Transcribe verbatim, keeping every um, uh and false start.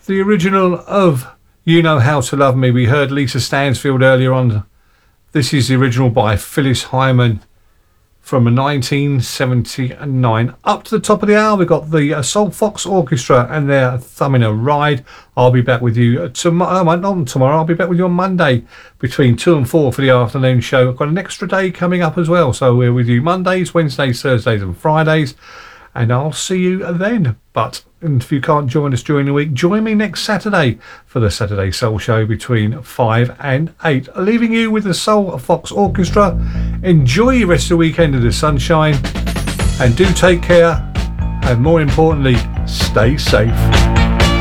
the original of You Know How to Love Me. We heard Lisa Stansfield earlier on. This is the original by Phyllis Hyman from nineteen seventy-nine. Up to the top of the hour, we've got the uh, Soul Fox Orchestra and their Thumbing a Ride. I'll be back with you tomorrow. Not tomorrow, I'll be back with you on Monday between two and four for the afternoon show. I've got an extra day coming up as well, so we're with you Mondays, Wednesdays, Thursdays and Fridays, and I'll see you then. But if you can't join us during the week, join me next Saturday for the Saturday Soul Show between five and eight. Leaving you with the Soul Fox Orchestra. Enjoy your rest of the weekend in the sunshine, and do take care, and more importantly, stay safe.